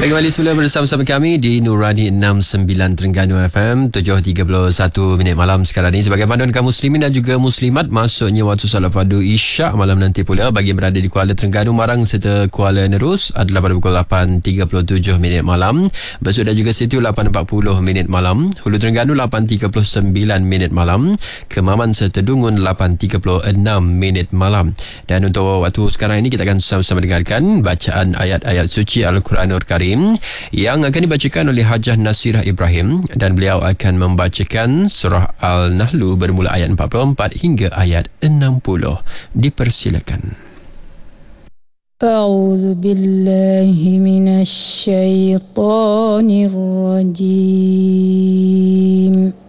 Baik, kembali semula bersama-sama kami di Nurani 69 Terengganu FM 7.31 minit malam sekarang ini. Sebagai panduan kaum muslimin dan juga muslimat, masuknya waktu salat fardu Isyak malam nanti pula bagi yang berada di Kuala Terengganu, Marang serta Kuala Nerus adalah pada pukul 8.37 minit malam. Besut dan juga Situ 8.40 minit malam. Hulu Terengganu 8.39 minit malam. Kemaman serta Dungun 8.36 minit malam. Dan untuk waktu sekarang ini kita akan sama-sama dengarkan bacaan ayat-ayat suci Al-Quranul Karim yang akan dibacakan oleh Hajah Nasirah Ibrahim, dan beliau akan membacakan surah Al-Nahlu bermula ayat 44 hingga ayat 60. Dipersilakan. A'udzu billahi minasy syaithanir rajim.